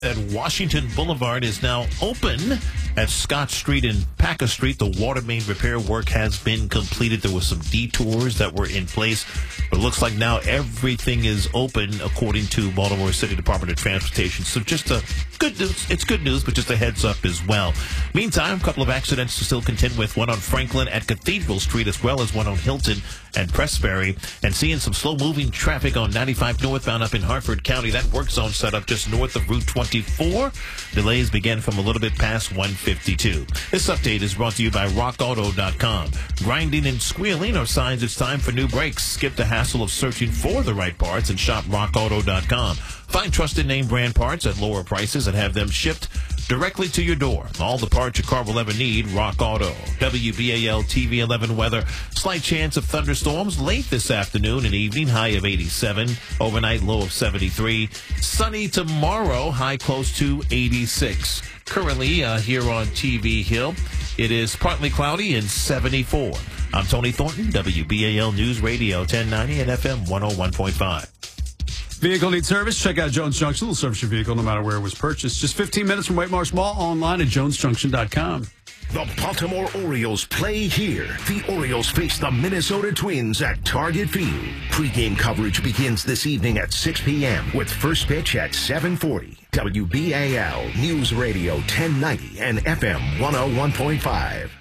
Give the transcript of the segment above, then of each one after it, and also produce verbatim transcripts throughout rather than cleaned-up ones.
At Washington Boulevard is now open at Scott Street and Packer Street. The water main repair work has been completed. There were some detours that were in place, but it looks like now everything is open according to Baltimore City Department of Transportation. So just a good news. It's good news, but just a heads up as well. Meantime, a couple of accidents to still contend with. One on Franklin at Cathedral Street, as well as one on Hilton and Pressbury. And seeing some slow-moving traffic on ninety-five northbound up in Harford County. That work zone set up just north of Route twenty-four. Delays began from a little bit past one fifty-two. This update is brought to you by rock auto dot com. Grinding and squealing are signs it's time for new brakes. Skip the hassle of searching for the right parts and shop rock auto dot com. Find trusted name brand parts at lower prices and have them shipped directly to your door. All the parts your car will ever need, Rock Auto. W B A L T V eleven weather. Slight chance of thunderstorms late this afternoon and evening, high of eighty-seven. Overnight, low of seventy-three. Sunny tomorrow, high close to eighty-six. Currently, uh, here on T V Hill, it is partly cloudy and seventy-four. I'm Tony Thornton, W B A L News Radio ten ninety and F M one oh one point five. Vehicle needs service? Check out Jones Junction. They'll service your vehicle no matter where it was purchased. Just fifteen minutes from White Marsh Mall, online at jones junction dot com. The Baltimore Orioles play here. The Orioles face the Minnesota Twins at Target Field. Pre-game coverage begins this evening at six p.m. with first pitch at seven forty. W B A L News Radio ten ninety and F M one oh one point five.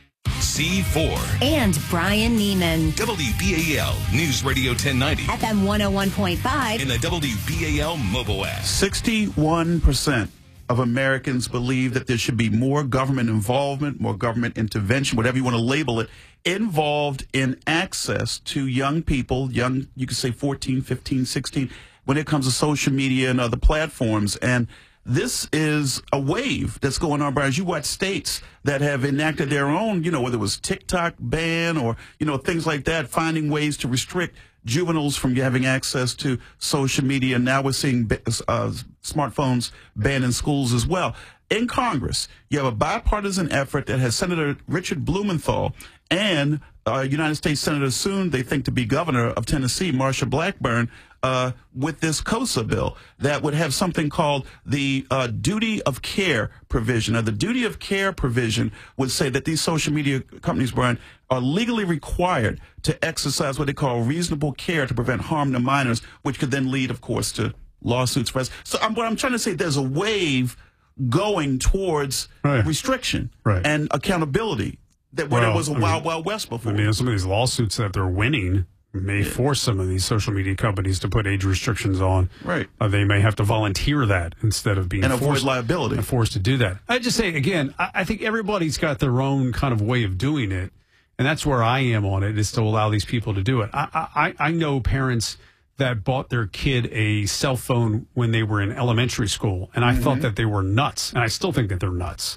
C four. And Brian Neiman. W B A L News Radio ten ninety. F M one oh one point five. In the W B A L mobile app. sixty-one percent of Americans believe that there should be more government involvement, more government intervention, whatever you want to label it, involved in access to young people, young, you could say fourteen, fifteen, sixteen, when it comes to social media and other platforms. And this is a wave that's going on, Brian. As you watch states that have enacted their own, you know, whether it was TikTok ban or, you know, things like that, finding ways to restrict juveniles from having access to social media. Now we're seeing uh, smartphones banned in schools as well. In Congress, you have a bipartisan effort that has Senator Richard Blumenthal and uh, United States Senator soon, they think to be governor of Tennessee, Marsha Blackburn, uh, with this KOSA bill that would have something called the uh, duty of care provision. Now, the duty of care provision would say that these social media companies, Brian, are legally required to exercise what they call reasonable care to prevent harm to minors, which could then lead, of course, to lawsuits. For us. So um, what I'm trying to say, there's a wave going towards right. restriction right. and accountability. That when well, it was a I wild, mean, wild west before. I mean, some of these lawsuits that they're winning may yeah. force some of these social media companies to put age restrictions on. Right. Uh, they may have to volunteer that instead of being and forced, avoid liability. and forced to do that. I just say, again, I, I think everybody's got their own kind of way of doing it, and that's where I am on it, is to allow these people to do it. I, I, I know parents that bought their kid a cell phone when they were in elementary school, and I mm-hmm. thought that they were nuts, and I still think that they're nuts.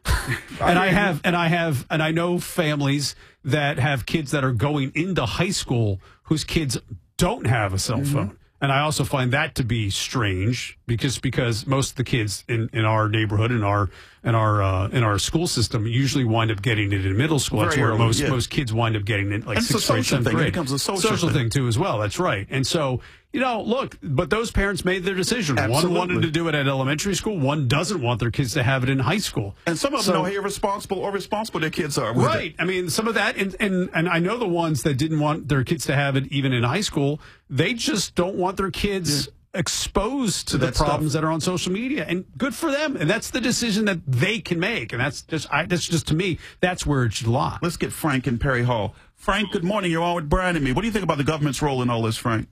and I have, and I have, and I know families that have kids that are going into high school whose kids don't have a cell phone. Mm-hmm. And I also find that to be strange because because most of the kids in, in our neighborhood, in our in our uh, in our school system, usually wind up getting it in middle school. Very That's where early, most yeah. most kids wind up getting it, like and sixth grade, seventh thing. grade. It becomes a social, social thing. thing too, as well. That's right. And so, you know, look, but those parents made their decision. Absolutely. One wanted to do it at elementary school. One doesn't want their kids to have it in high school. And some of them so, know how irresponsible or responsible their kids are. With right. It. I mean, some of that, and, and and I know the ones that didn't want their kids to have it even in high school. They just don't want their kids. Yeah. exposed to, to the problems stuff. that are on social media, and good for them. And that's the decision that they can make. And that's just, I, that's just to me, that's where it should lie. Let's get Frank in Perry Hall. Frank, good morning. You're on with Brian and me. What do you think about the government's role in all this, Frank?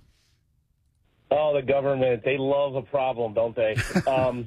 Oh, the government, they love a problem, don't they? um,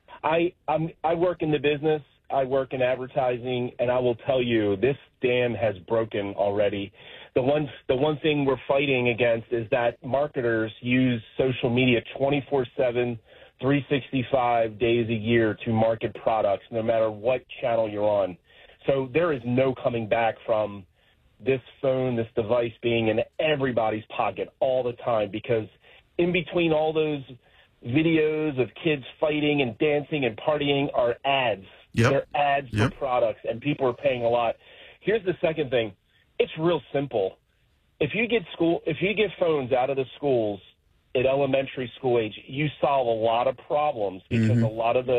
I I'm, I work in the business. I work in advertising, and I will tell you, this dam has broken already. The one, the one thing we're fighting against is that marketers use social media twenty-four seven, three sixty-five days a year to market products, no matter what channel you're on. So there is no coming back from this phone, this device being in everybody's pocket all the time, because in between all those videos of kids fighting and dancing and partying are ads. Yep. They're ads yep. for products, and people are paying a lot. Here's the second thing. It's real simple. If you get school, if you get phones out of the schools at elementary school age, you solve a lot of problems because Mhm. a lot of the